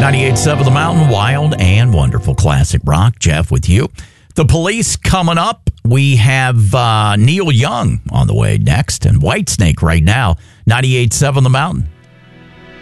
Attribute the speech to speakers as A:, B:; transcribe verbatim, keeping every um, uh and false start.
A: ninety-eight point seven The Mountain, wild and wonderful classic rock. Jeff with you. The Police coming up. We have uh, Neil Young on the way next, and Whitesnake right now. ninety-eight point seven The Mountain.